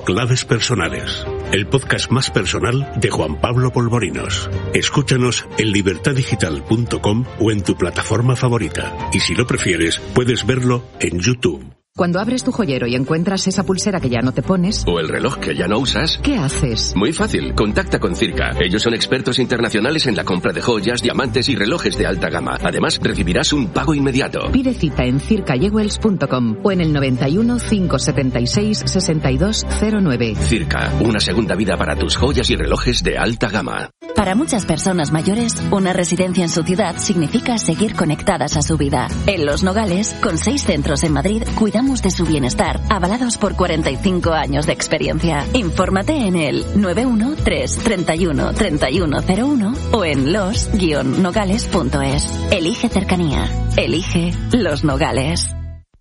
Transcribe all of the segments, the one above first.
Claves personales, el podcast más personal de Juan Pablo Polvorinos. Escúchanos en libertadigital.com o en tu plataforma favorita. Y si lo prefieres, puedes verlo en YouTube. Cuando abres tu joyero y encuentras esa pulsera que ya no te pones... o el reloj que ya no usas... ¿qué haces? Muy fácil, contacta con Circa. Ellos son expertos internacionales en la compra de joyas, diamantes y relojes de alta gama. Además, recibirás un pago inmediato. Pide cita en circayewells.com o en el 91 576 6209. Circa, una segunda vida para tus joyas y relojes de alta gama. Para muchas personas mayores, una residencia en su ciudad significa seguir conectadas a su vida. En Los Nogales, con 6 centros en Madrid, cuidamos de su bienestar, avalados por 45 años de experiencia. Infórmate en el 913 31 3101 o en los-nogales.es. Elige cercanía. Elige Los Nogales.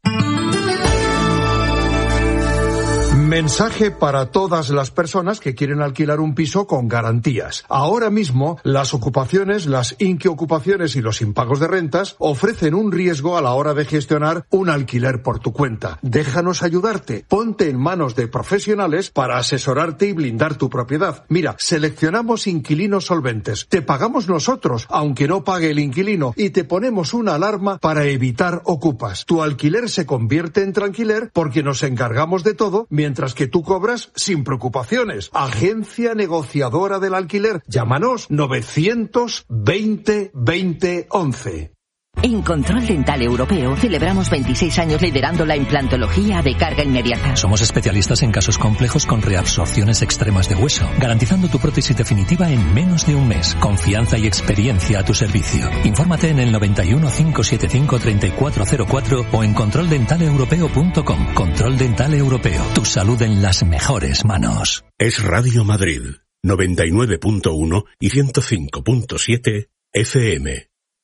Mensaje para todas las personas que quieren alquilar un piso con garantías. Ahora mismo, las ocupaciones, las inquiocupaciones y los impagos de rentas ofrecen un riesgo a la hora de gestionar un alquiler por tu cuenta. Déjanos ayudarte. Ponte en manos de profesionales para asesorarte y blindar tu propiedad. Mira, seleccionamos inquilinos solventes. Te pagamos nosotros, aunque no pague el inquilino, y te ponemos una alarma para evitar ocupas. Tu alquiler se convierte en tranquiler porque nos encargamos de todo, mientras que tú cobras sin preocupaciones. Agencia negociadora del alquiler. Llámanos 920 20 11. En Control Dental Europeo celebramos 26 años liderando la implantología de carga inmediata. Somos especialistas en casos complejos con reabsorciones extremas de hueso, garantizando tu prótesis definitiva en menos de un mes. Confianza y experiencia a tu servicio. Infórmate en el 91 575 3404 o en controldentaleuropeo.com. Control Dental Europeo. Tu salud en las mejores manos. Es Radio Madrid, 99.1 y 105.7 FM.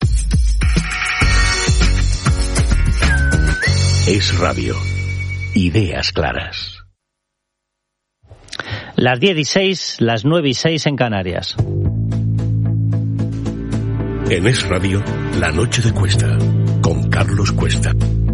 Es radio. Ideas claras. Las 10:06, las 9:06 en Canarias. En Es Radio, La Noche de Cuesta, con Carlos Cuesta.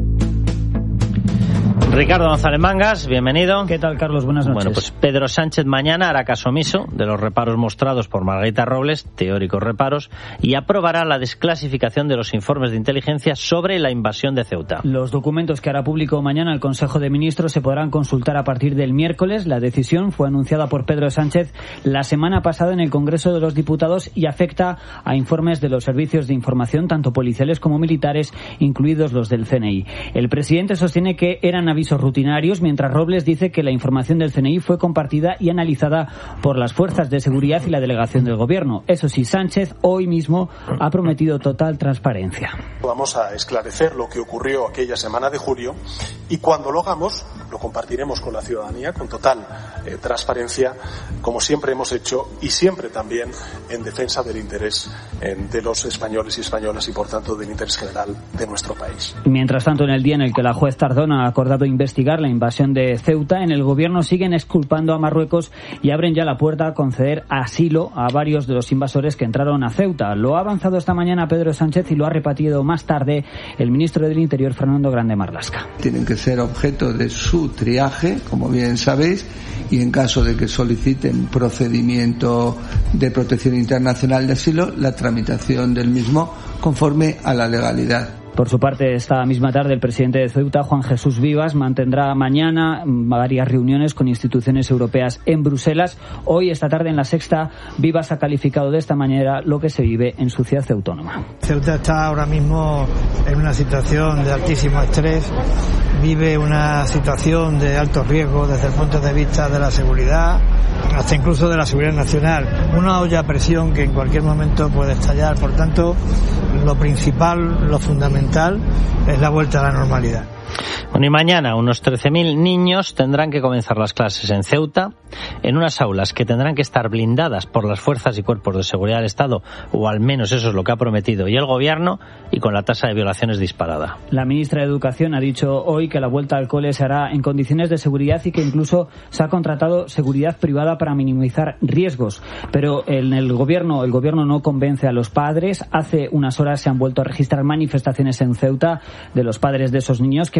Ricardo González Mangas, bienvenido. ¿Qué tal, Carlos? Buenas noches. Bueno, pues Pedro Sánchez mañana hará caso omiso de los reparos mostrados por Margarita Robles, teóricos reparos, y aprobará la desclasificación de los informes de inteligencia sobre la invasión de Ceuta. Los documentos que hará público mañana el Consejo de Ministros se podrán consultar a partir del miércoles. La decisión fue anunciada por Pedro Sánchez la semana pasada en el Congreso de los Diputados y afecta a informes de los servicios de información, tanto policiales como militares, incluidos los del CNI. El presidente sostiene que eran avisos rutinarios, mientras Robles dice que la información del CNI fue compartida y analizada por las fuerzas de seguridad y la delegación del Gobierno. Eso sí, Sánchez hoy mismo ha prometido total transparencia. Vamos a esclarecer lo que ocurrió aquella semana de julio y cuando lo hagamos lo compartiremos con la ciudadanía con total transparencia, como siempre hemos hecho y siempre también en defensa del interés de los españoles y españolas y por tanto del interés general de nuestro país. Mientras tanto, en el día en el que la juez Tardona ha acordado investigar la invasión de Ceuta, en el Gobierno siguen exculpando a Marruecos y abren ya la puerta a conceder asilo a varios de los invasores que entraron a Ceuta. Lo ha avanzado esta mañana Pedro Sánchez y lo ha repetido más tarde el ministro del Interior, Fernando Grande Marlaska. Tienen que ser objeto de su triaje, como bien sabéis, y en caso de que soliciten procedimiento de protección internacional de asilo, la tramitación del mismo conforme a la legalidad. Por su parte, esta misma tarde, el presidente de Ceuta, Juan Jesús Vivas, mantendrá mañana varias reuniones con instituciones europeas en Bruselas. Hoy, esta tarde, en La Sexta, Vivas ha calificado de esta manera lo que se vive en su ciudad autónoma. Ceuta está ahora mismo en una situación de altísimo estrés, vive una situación de alto riesgo desde el punto de vista de la seguridad, hasta incluso de la seguridad nacional. Una olla a presión que en cualquier momento puede estallar. Por tanto, lo principal, lo fundamental, es la vuelta a la normalidad. Bueno, y mañana unos 13.000 niños tendrán que comenzar las clases en Ceuta, en unas aulas que tendrán que estar blindadas por las fuerzas y cuerpos de seguridad del Estado, o al menos eso es lo que ha prometido y el Gobierno, y con la tasa de violaciones disparada. La ministra de Educación ha dicho hoy que la vuelta al cole se hará en condiciones de seguridad y que incluso se ha contratado seguridad privada para minimizar riesgos. Pero en el Gobierno no convence a los padres. Hace unas horas se han vuelto a registrar manifestaciones en Ceuta de los padres de esos niños que mañana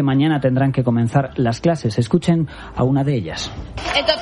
tendrán que comenzar las clases. Escuchen a una de ellas.